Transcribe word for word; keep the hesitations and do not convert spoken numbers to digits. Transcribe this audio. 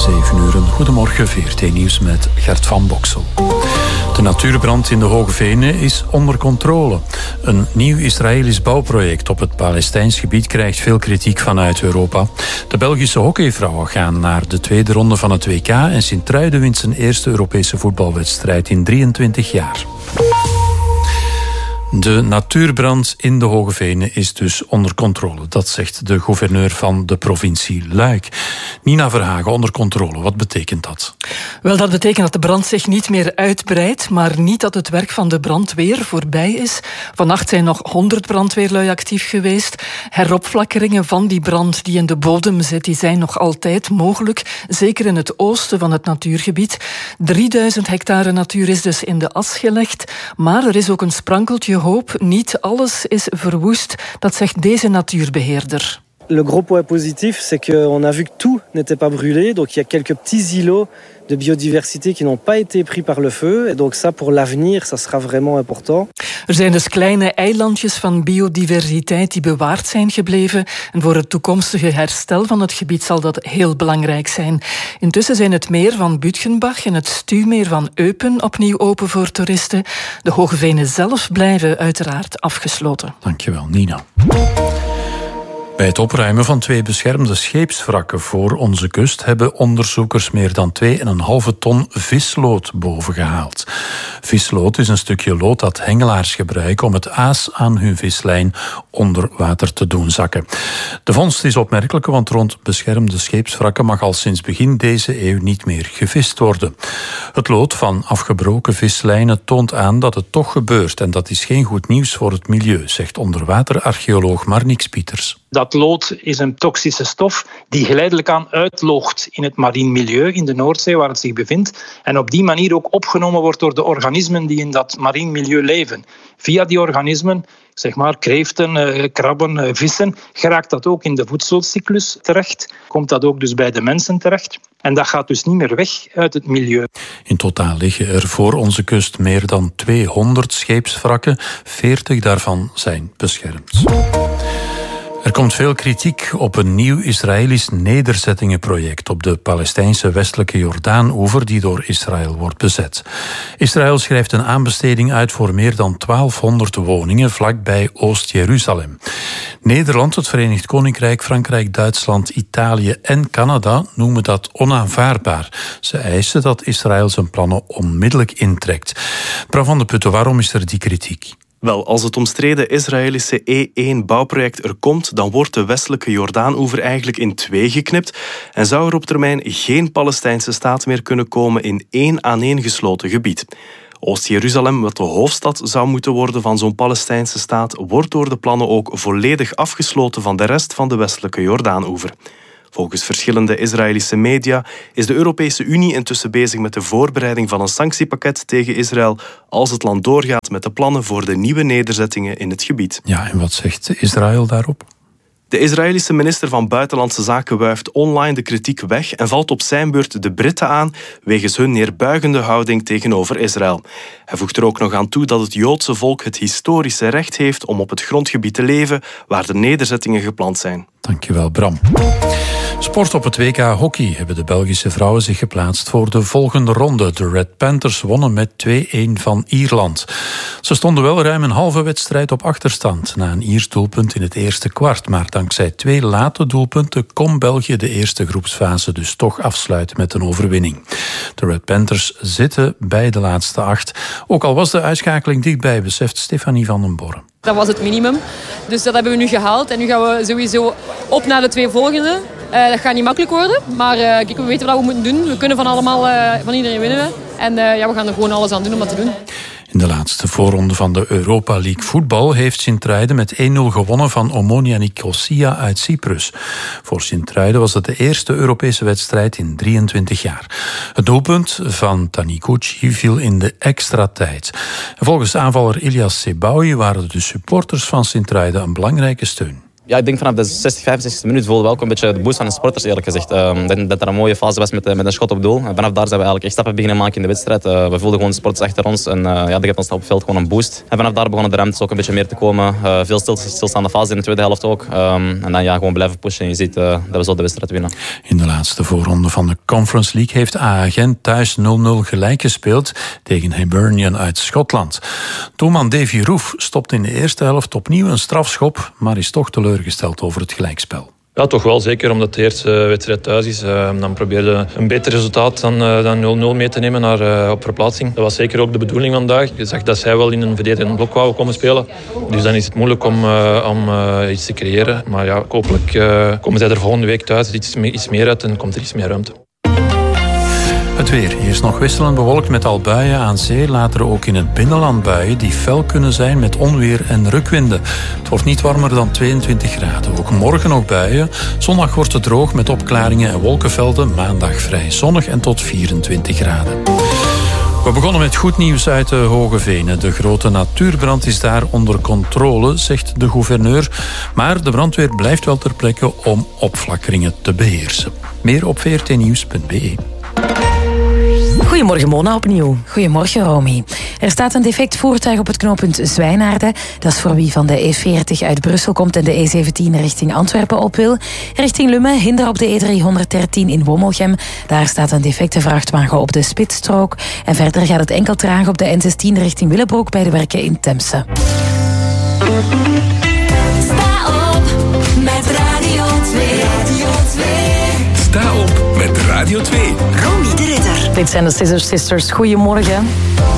zeven uur. Goedemorgen, V R T-nieuws met Gert van Boksel. De natuurbrand in de Hoge Venen is onder controle. Een nieuw Israëlisch bouwproject op het Palestijns gebied krijgt veel kritiek vanuit Europa. De Belgische hockeyvrouwen gaan naar de tweede ronde van het W K en Sint-Truiden wint zijn eerste Europese voetbalwedstrijd in drieëntwintig jaar. De natuurbrand in de Hoge Venen is dus onder controle. Dat zegt de gouverneur van de provincie Luik. Nina Verhagen, onder controle. Wat betekent dat? Wel, dat betekent dat de brand zich niet meer uitbreidt, maar niet dat het werk van de brandweer voorbij is. Vannacht zijn nog honderd brandweerlui actief geweest. Heropflakkeringen van die brand die in de bodem zit, die zijn nog altijd mogelijk. Zeker in het oosten van het natuurgebied. drieduizend hectare natuur is dus in de as gelegd. Maar er is ook een sprankeltje hoop. Niet alles is verwoest. Dat zegt deze natuurbeheerder. Le gros point positif, c'est qu'on a vu que tout n'était pas brûlé. Donc il y a quelques petits îlots de biodiversité qui n'ont pas été pris par le feu. Et donc ça, pour l'avenir, ça sera vraiment important. Er zijn dus kleine eilandjes van biodiversiteit die bewaard zijn gebleven. En voor het toekomstige herstel van het gebied zal dat heel belangrijk zijn. Intussen zijn het meer van Bütgenbach en het stuwmeer van Eupen opnieuw open voor toeristen. De Hoge Venen zelf blijven uiteraard afgesloten. Dankjewel, Nina. Bij het opruimen van twee beschermde scheepswrakken voor onze kust hebben onderzoekers meer dan twee komma vijf ton vislood bovengehaald. Vislood is een stukje lood dat hengelaars gebruiken om het aas aan hun vislijn onder water te doen zakken. De vondst is opmerkelijk, want rond beschermde scheepswrakken mag al sinds begin deze eeuw niet meer gevist worden. Het lood van afgebroken vislijnen toont aan dat het toch gebeurt en dat is geen goed nieuws voor het milieu, zegt onderwaterarcheoloog Marnix Pieters. Dat lood is een toxische stof die geleidelijk aan uitloogt in het marien milieu, in de Noordzee waar het zich bevindt. En op die manier ook opgenomen wordt door de organismen die in dat marien milieu leven. Via die organismen, zeg maar kreeften, krabben, vissen, geraakt dat ook in de voedselcyclus terecht. Komt dat ook dus bij de mensen terecht. En dat gaat dus niet meer weg uit het milieu. In totaal liggen er voor onze kust meer dan tweehonderd scheepswrakken. veertig daarvan zijn beschermd. Er komt veel kritiek op een nieuw Israëlisch nederzettingenproject op de Palestijnse westelijke Jordaan-oever die door Israël wordt bezet. Israël schrijft een aanbesteding uit voor meer dan twaalfhonderd woningen vlakbij Oost-Jeruzalem. Nederland, het Verenigd Koninkrijk, Frankrijk, Duitsland, Italië en Canada noemen dat onaanvaardbaar. Ze eisen dat Israël zijn plannen onmiddellijk intrekt. Bram van de Putten, waarom is er die kritiek? Wel, als het omstreden Israëlische E één bouwproject er komt, dan wordt de westelijke Jordaan-oever eigenlijk in twee geknipt en zou er op termijn geen Palestijnse staat meer kunnen komen in één aaneengesloten gebied. Oost-Jeruzalem, wat de hoofdstad zou moeten worden van zo'n Palestijnse staat, wordt door de plannen ook volledig afgesloten van de rest van de westelijke Jordaan-oever. Volgens verschillende Israëlische media is de Europese Unie intussen bezig met de voorbereiding van een sanctiepakket tegen Israël als het land doorgaat met de plannen voor de nieuwe nederzettingen in het gebied. Ja, en wat zegt Israël daarop? De Israëlische minister van Buitenlandse Zaken wuift online de kritiek weg en valt op zijn beurt de Britten aan wegens hun neerbuigende houding tegenover Israël. Hij voegt er ook nog aan toe dat het Joodse volk het historische recht heeft om op het grondgebied te leven waar de nederzettingen gepland zijn. Dankjewel, Bram. Sport op het W K hockey hebben de Belgische vrouwen zich geplaatst voor de volgende ronde. De Red Panthers wonnen met twee-een van Ierland. Ze stonden wel ruim een halve wedstrijd op achterstand na een Iers doelpunt in het eerste kwart. Maar dankzij twee late doelpunten kon België de eerste groepsfase dus toch afsluiten met een overwinning. De Red Panthers zitten bij de laatste acht. Ook al was de uitschakeling dichtbij, beseft Stefanie van den Borre. Dat was het minimum. Dus dat hebben we nu gehaald. En nu gaan we sowieso op naar de twee volgende. Uh, dat gaat niet makkelijk worden. Maar uh, kijk, we weten wat we moeten doen. We kunnen van allemaal, uh, van iedereen winnen. En uh, ja, we gaan er gewoon alles aan doen om dat te doen. In de laatste voorronde van de Europa League voetbal heeft Sint-Truiden met één nul gewonnen van Omonia Nicosia uit Cyprus. Voor Sint-Truiden was het de eerste Europese wedstrijd in drieëntwintig jaar. Het doelpunt van Taniguchi viel in de extra tijd. En volgens aanvaller Ilias Sebaoui waren de supporters van Sint-Truiden een belangrijke steun. Ja, ik denk vanaf de zestig, vijfenzestigste minuut voelde we ook een beetje de boost van de sporters, eerlijk gezegd. Uh, dat, dat er een mooie fase was met, met een schot op doel. En vanaf daar zijn we eigenlijk echt stappen beginnen maken in de wedstrijd. Uh, we voelden gewoon de sporters achter ons en uh, ja, dat geeft ons op het veld gewoon een boost. En vanaf daar begonnen de ruimtes ook een beetje meer te komen. Uh, veel stil, stilstaande fase in de tweede helft ook. Um, en dan ja, gewoon blijven pushen en je ziet uh, dat we zo de wedstrijd winnen. In de laatste voorronde van de Conference League heeft A A Gent thuis nul nul gelijk gespeeld tegen Hibernian uit Schotland. Doelman Davy Roef stopt in de eerste helft opnieuw een strafschop, maar is toch teleurgesteld over het gelijkspel. Ja, toch wel. Zeker omdat de eerste wedstrijd thuis is. Uh, dan probeerde een beter resultaat dan, uh, dan nul nul mee te nemen naar, uh, op verplaatsing. Dat was zeker ook de bedoeling vandaag. Je zag dat zij wel in een verdedigend blok wouden komen spelen. Dus dan is het moeilijk om, uh, om uh, iets te creëren. Maar ja, hopelijk uh, komen zij er volgende week thuis iets, iets meer uit en komt er iets meer ruimte. Het weer. Eerst nog wisselend bewolkt met al buien aan zee. Later ook in het binnenland buien die fel kunnen zijn met onweer en rukwinden. Het wordt niet warmer dan tweeëntwintig graden. Ook morgen nog buien. Zondag wordt het droog met opklaringen en wolkenvelden. Maandag vrij zonnig en tot vierentwintig graden. We begonnen met goed nieuws uit de Hoge Venen. De grote natuurbrand is daar onder controle, zegt de gouverneur. Maar de brandweer blijft wel ter plekke om opflakkeringen te beheersen. Meer op v r t nieuws punt b e. Goedemorgen Mona opnieuw. Goedemorgen Romy. Er staat een defect voertuig op het knooppunt Zwijnaarden. Dat is voor wie van de E veertig uit Brussel komt en de E zeventien richting Antwerpen op wil. Richting Lummen, hinder op de E driehonderddertien in Wommelgem. Daar staat een defecte vrachtwagen op de spitsstrook. En verder gaat het enkel traag op de N zestien richting Willebroek bij de werken in Temse. Sta op met Radio twee. Radio twee. Sta op met Radio twee. Romy de Ridder. Dit zijn de Scissor Sisters. Goedemorgen.